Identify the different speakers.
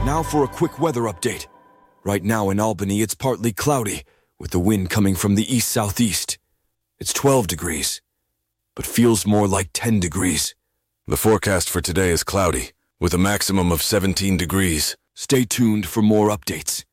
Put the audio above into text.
Speaker 1: Now for a quick weather update. Right now in Albany, it's partly cloudy, with the wind coming from the east-southeast. It's 12 degrees, but feels more like 10 degrees.
Speaker 2: The forecast for today is cloudy, with a maximum of 17 degrees.
Speaker 1: Stay tuned for more updates.